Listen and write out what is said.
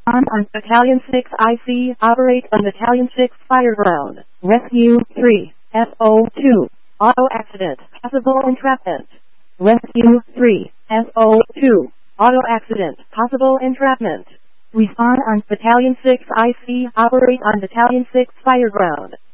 Respond on Battalion 6 IC. Operate on Battalion 6 Fireground. Rescue 3. SO2. Auto accident. Possible entrapment. Rescue 3. SO2. Auto accident. Possible entrapment. Respond on Battalion 6 IC. Operate on Battalion 6 Fireground.